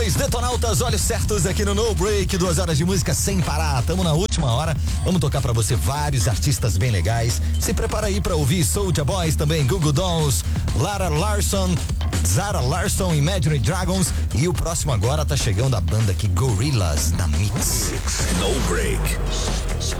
Detonautas, olhos certos aqui no No Break, 2 horas de música sem parar. Tamo na última hora, vamos tocar pra você vários artistas bem legais. Se prepara aí pra ouvir Soulja Boys, também Google Dolls, Lara Larson, Zara Larson, Imagine Dragons. E o próximo agora tá chegando a banda aqui, Gorillaz, na Mix. No Break.